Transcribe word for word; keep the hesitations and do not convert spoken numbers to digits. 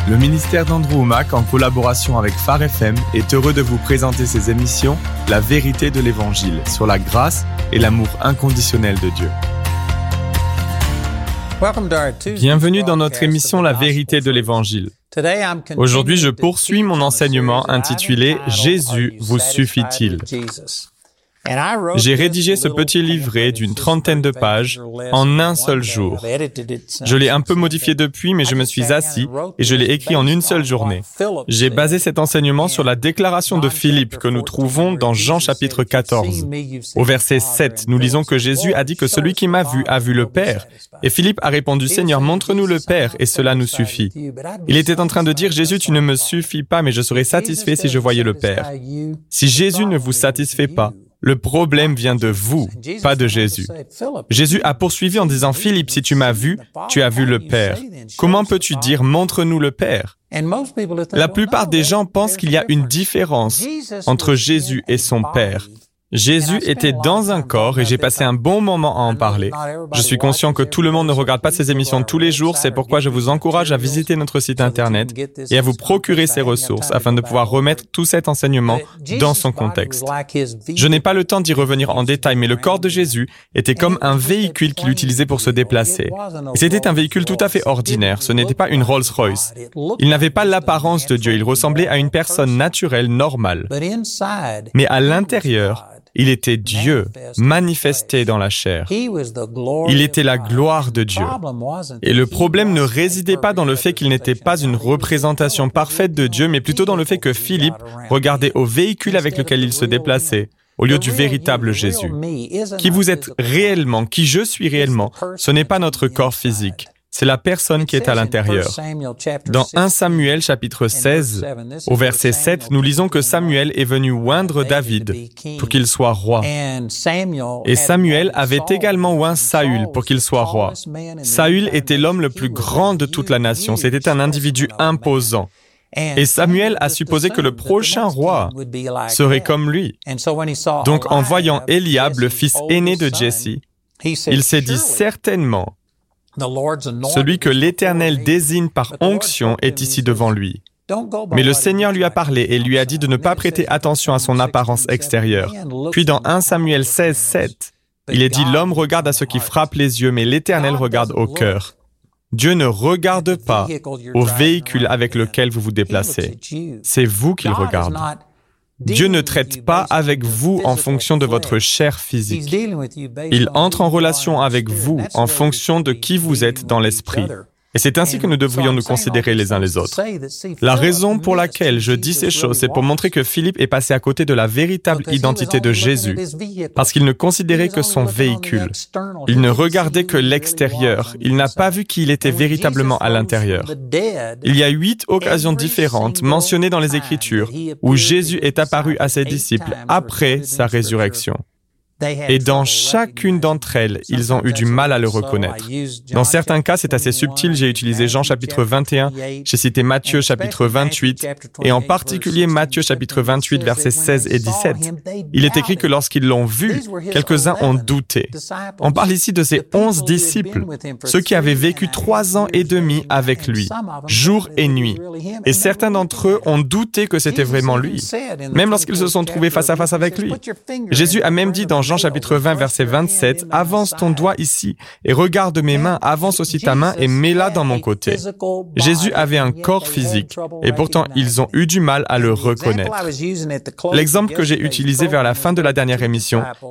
Le ministère d'Andrew Wommack, en collaboration avec Phare F M, est heureux de vous présenter ses émissions « La vérité de l'Évangile » sur la grâce et l'amour inconditionnel de Dieu. Bienvenue dans notre émission « La vérité de l'Évangile ». Aujourd'hui, je poursuis mon enseignement intitulé « Jésus vous suffit-il ». J'ai rédigé ce petit livret d'une trentaine de pages en un seul jour. Je l'ai un peu modifié depuis, mais je me suis assis et je l'ai écrit en une seule journée. J'ai basé cet enseignement sur la déclaration de Philippe que nous trouvons dans Jean chapitre quatorze. Au verset sept, nous lisons que Jésus a dit que celui qui m'a vu a vu le Père. Et Philippe a répondu, « Seigneur, montre-nous le Père et cela nous suffit. » Il était en train de dire, « Jésus, tu ne me suffis pas, mais je serais satisfait si je voyais le Père. » Si Jésus ne vous satisfait pas, le problème vient de vous, pas de Jésus. Jésus a poursuivi en disant, « Philippe, si tu m'as vu, tu as vu le Père. Comment peux-tu dire, montre-nous le Père ?» La plupart des gens pensent qu'il y a une différence entre Jésus et son Père. Jésus était dans un corps et j'ai passé un bon moment à en parler. Je suis conscient que tout le monde ne regarde pas ces émissions tous les jours, c'est pourquoi je vous encourage à visiter notre site Internet et à vous procurer ces ressources afin de pouvoir remettre tout cet enseignement dans son contexte. Je n'ai pas le temps d'y revenir en détail, mais le corps de Jésus était comme un véhicule qu'il utilisait pour se déplacer. Et c'était un véhicule tout à fait ordinaire, ce n'était pas une Rolls-Royce. Il n'avait pas l'apparence de Dieu, il ressemblait à une personne naturelle, normale. Mais à l'intérieur, il était Dieu, manifesté dans la chair. Il était la gloire de Dieu. Et le problème ne résidait pas dans le fait qu'il n'était pas une représentation parfaite de Dieu, mais plutôt dans le fait que Philippe regardait au véhicule avec lequel il se déplaçait, au lieu du véritable Jésus. Qui vous êtes réellement, qui je suis réellement, ce n'est pas notre corps physique. C'est la personne qui est à l'intérieur. Dans premier Samuel chapitre seize, au verset sept, nous lisons que Samuel est venu oindre David pour qu'il soit roi. Et Samuel avait également oint Saül pour qu'il soit roi. Saül était l'homme le plus grand de toute la nation. C'était un individu imposant. Et Samuel a supposé que le prochain roi serait comme lui. Donc, en voyant Eliab, le fils aîné de Jesse, il s'est dit certainement, celui que l'Éternel désigne par onction est ici devant lui. Mais le Seigneur lui a parlé et lui a dit de ne pas prêter attention à son apparence extérieure. Puis dans premier Samuel seize, sept, il est dit « L'homme regarde à ce qui frappe les yeux, mais l'Éternel regarde au cœur. » Dieu ne regarde pas au véhicule avec lequel vous vous déplacez. C'est vous qu'il regarde. Dieu ne traite pas avec vous en fonction de votre chair physique. Il entre en relation avec vous en fonction de qui vous êtes dans l'esprit. Et c'est ainsi que nous devrions nous considérer les uns les autres. La raison pour laquelle je dis ces choses, c'est pour montrer que Philippe est passé à côté de la véritable identité de Jésus, parce qu'il ne considérait que son véhicule. Il ne regardait que l'extérieur. Il n'a pas vu qui il était véritablement à l'intérieur. Il y a huit occasions différentes mentionnées dans les Écritures où Jésus est apparu à ses disciples après sa résurrection. Et dans chacune d'entre elles, ils ont eu du mal à le reconnaître. Dans certains cas, c'est assez subtil. J'ai utilisé Jean chapitre vingt et un, j'ai cité Matthieu chapitre vingt-huit, et en particulier Matthieu chapitre vingt-huit, versets seize et dix-sept. Il est écrit que lorsqu'ils l'ont vu, quelques-uns ont douté. On parle ici de ces onze disciples, ceux qui avaient vécu trois ans et demi avec lui, jour et nuit. Et certains d'entre eux ont douté que c'était vraiment lui, même lorsqu'ils se sont trouvés face à face avec lui. Jésus a même dit dans Jean chapitre vingt, verset vingt-sept, « Avance ton doigt ici et regarde mes mains, avance aussi ta main et mets-la dans mon côté. » Jésus avait un corps physique et pourtant ils ont eu du mal à le reconnaître. L'exemple que j'ai utilisé vers la fin de la dernière émission